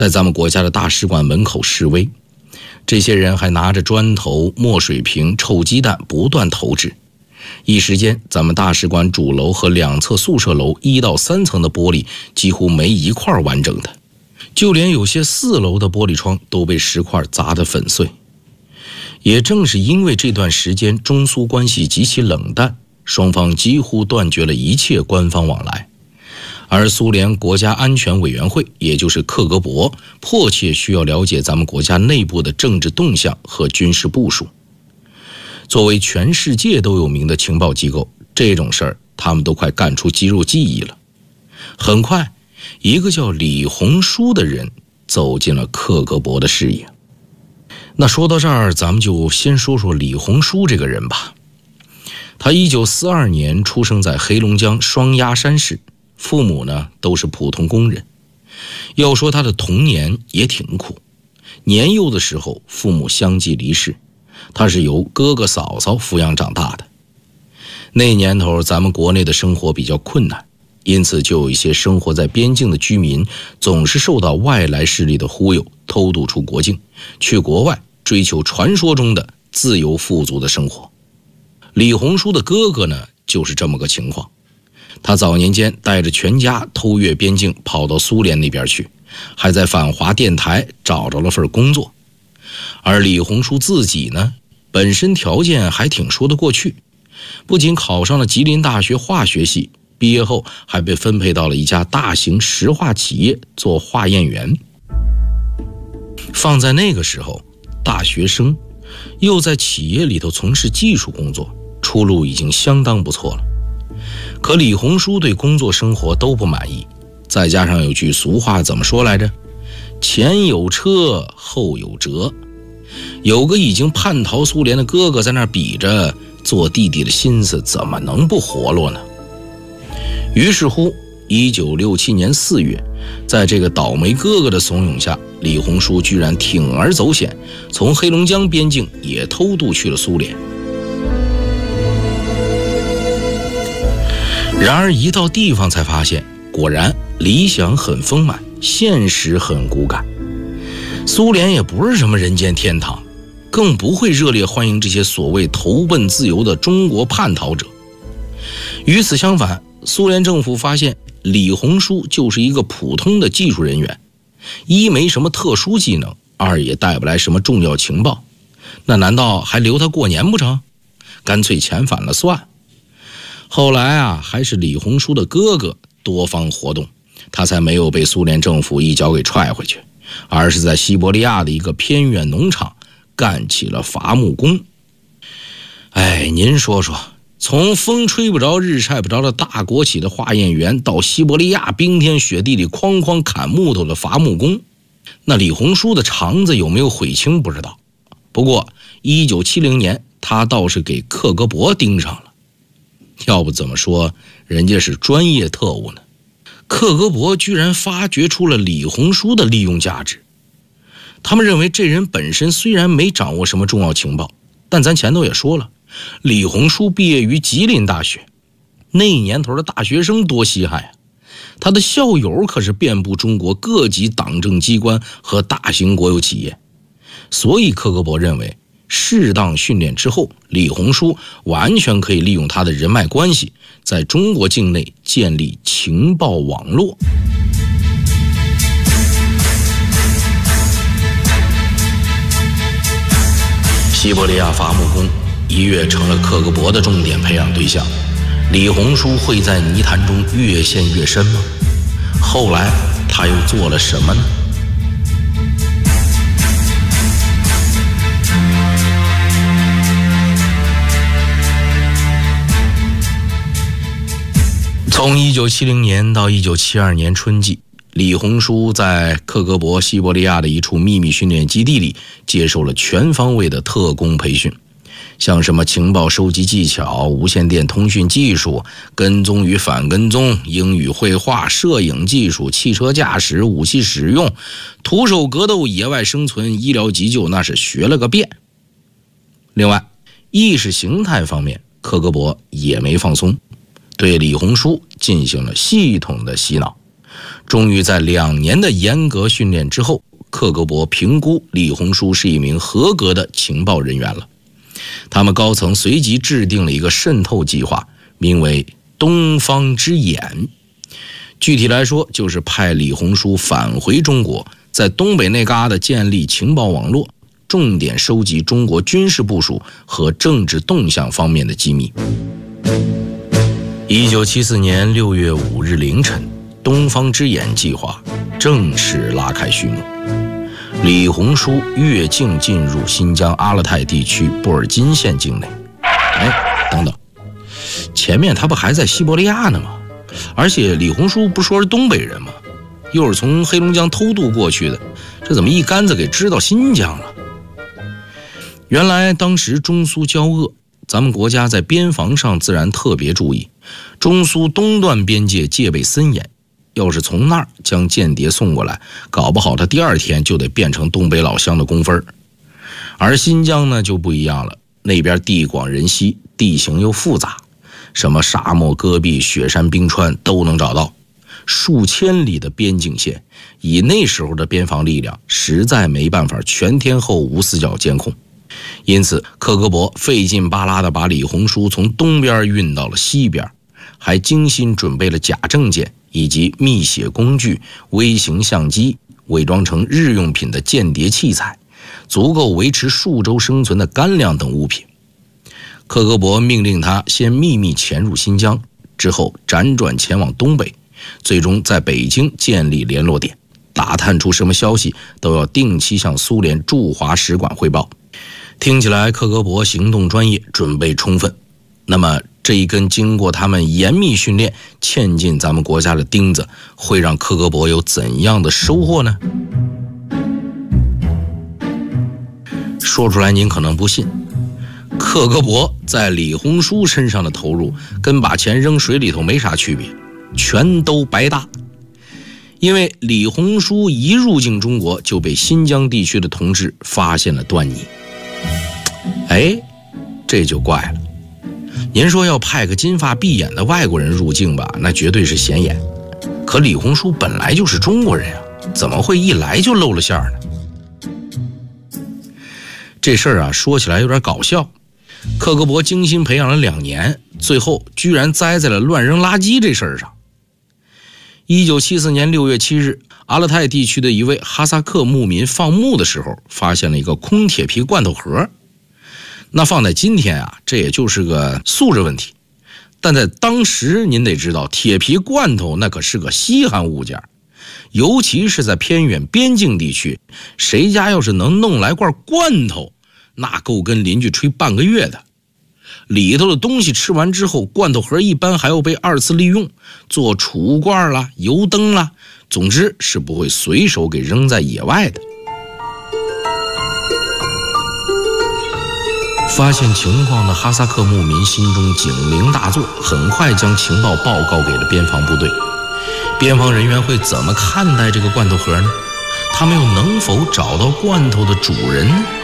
在咱们国家的大使馆门口示威。这些人还拿着砖头、墨水瓶、臭鸡蛋不断投掷。一时间，咱们大使馆主楼和两侧宿舍楼1到3层的玻璃几乎没一块完整的，就连有些4楼的玻璃窗都被石块砸得粉碎。也正是因为这段时间中苏关系极其冷淡，双方几乎断绝了一切官方往来，而苏联国家安全委员会，也就是克格勃，迫切需要了解咱们国家内部的政治动向和军事部署。作为全世界都有名的情报机构，这种事儿他们都快干出肌肉记忆了。很快，一个叫李鸿书的人走进了克格勃的视野。那说到这儿，咱们就先说说李鸿书这个人吧。他1942年出生在黑龙江双鸭山市，父母呢都是普通工人。要说他的童年也挺苦，年幼的时候父母相继离世，他是由哥哥嫂嫂抚养长大的。那年头咱们国内的生活比较困难，因此就有一些生活在边境的居民总是受到外来势力的忽悠，偷渡出国境，去国外追求传说中的自由富足的生活。李鸿书的哥哥呢就是这么个情况，他早年间带着全家偷越边境跑到苏联那边去，还在反华电台找着了份工作。而李鸿书自己呢，本身条件还挺说得过去，不仅考上了吉林大学化学系，毕业后还被分配到了一家大型石化企业做化验员。放在那个时候，大学生又在企业里头从事技术工作，出路已经相当不错了。可李鸿书对工作生活都不满意，再加上有句俗话怎么说来着？前有车后有辙。有个已经叛逃苏联的哥哥在那儿比着，做弟弟的心思怎么能不活络呢？于是乎1967年4月，在这个倒霉哥哥的怂恿下，李鸿书居然铤而走险，从黑龙江边境也偷渡去了苏联。然而一到地方才发现，果然理想很丰满，现实很骨感。苏联也不是什么人间天堂，更不会热烈欢迎这些所谓投奔自由的中国叛逃者。与此相反，苏联政府发现李鸿书就是一个普通的技术人员，一没什么特殊技能，二也带不来什么重要情报，那难道还留他过年不成？干脆遣返了算。后来啊，还是李鸿书的哥哥多方活动，他才没有被苏联政府一脚给踹回去，而是在西伯利亚的一个偏远农场干起了伐木工。您说说，从风吹不着日晒不着的大国企的化验员，到西伯利亚冰天雪地里哐哐砍木头的伐木工，那李鸿书的肠子有没有悔青不知道。不过1970年他倒是给克格勃盯上了，要不怎么说人家是专业特务呢？克格勃居然发掘出了李鸿书的利用价值。他们认为这人本身虽然没掌握什么重要情报，但咱前头也说了，李鸿书毕业于吉林大学，那年头的大学生多稀罕啊！他的校友可是遍布中国各级党政机关和大型国有企业。所以克格勃认为，适当训练之后，李鸿书完全可以利用他的人脉关系，在中国境内建立情报网络。西伯利亚伐木工一跃成了克格勃的重点培养对象。李鸿书会在泥潭中越陷越深吗？后来他又做了什么呢？从1970年到1972年春季，李鸿书在克格勃西伯利亚的一处秘密训练基地里接受了全方位的特工培训，像什么情报收集技巧、无线电通讯技术、跟踪与反跟踪、英语绘画、摄影技术、汽车驾驶、武器使用、徒手格斗、野外生存、医疗急救，那是学了个遍。另外，意识形态方面，克格勃也没放松，对李鸿书进行了系统的洗脑， 终于在2年的严格训练之后，克格勃评估李鸿书是一名合格的情报人员了。他们高层随即制定了一个渗透计划，名为东方之眼。具体来说，就是派李鸿书返回中国，在东北那旮瘩建立情报网络，重点收集中国军事部署和政治动向方面的机密。1974年6月5日凌晨，东方之眼计划正式拉开序幕。李鸿书越境进入新疆阿勒泰地区布尔津县境内。等等，前面他不还在西伯利亚呢吗？而且李鸿书不说是东北人吗？又是从黑龙江偷渡过去的，这怎么一竿子给支到新疆了？原来当时中苏交恶，咱们国家在边防上自然特别注意，中苏东段边界戒备森严，要是从那儿将间谍送过来，搞不好他第2天就得变成东北老乡的工分。而新疆呢就不一样了，那边地广人稀，地形又复杂，什么沙漠戈壁、雪山冰川都能找到，数千里的边境线，以那时候的边防力量实在没办法全天候无死角监控。因此克格勃费劲巴拉地把李鸿书从东边运到了西边，还精心准备了假证件以及密写工具、微型相机，伪装成日用品的间谍器材，足够维持数周生存的干粮等物品。克格勃命令他先秘密潜入新疆，之后辗转前往东北，最终在北京建立联络点，打探出什么消息都要定期向苏联驻华使馆汇报。听起来克格勃行动专业，准备充分。那么这一根经过他们严密训练嵌进咱们国家的钉子，会让克格勃有怎样的收获呢？说出来您可能不信，克格勃在李鸿书身上的投入跟把钱扔水里头没啥区别，全都白搭。因为李鸿书一入境中国就被新疆地区的同志发现了端倪。这就怪了。您说要派个金发碧眼的外国人入境吧，那绝对是显眼。可李鸿书本来就是中国人啊，怎么会一来就露了馅呢？这事儿啊，说起来有点搞笑。克格勃精心培养了2年，最后居然栽在了乱扔垃圾这事儿上。1974年6月7日，阿勒泰地区的一位哈萨克牧民放牧的时候，发现了一个空铁皮罐头盒。那放在今天啊，这也就是个素质问题，但在当时您得知道，铁皮罐头那可是个稀罕物件，尤其是在偏远边境地区，谁家要是能弄来罐罐头，那够跟邻居吹半个月的。里头的东西吃完之后，罐头盒一般还要被2次利用，做储物罐啦、油灯啦，总之是不会随手给扔在野外的。发现情况的哈萨克牧民心中警铃大作，很快将情报报告给了边防部队。边防人员会怎么看待这个罐头盒呢？他们又能否找到罐头的主人呢？